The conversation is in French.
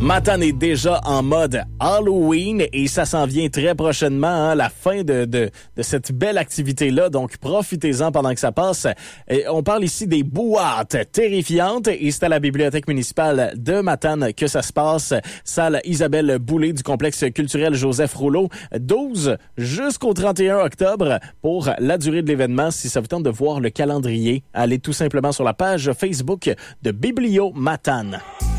Matane est déjà en mode Halloween et ça s'en vient très prochainement, la fin de cette belle activité-là. Donc, profitez-en pendant que ça passe. Et on parle ici des boîtes terrifiantes et c'est à la Bibliothèque municipale de Matane que ça se passe. Salle Isabelle Boulay du complexe culturel Joseph Rouleau, 12 jusqu'au 31 octobre pour la durée de l'événement. Si ça vous tente de voir le calendrier, allez tout simplement sur la page Facebook de Biblio Matane.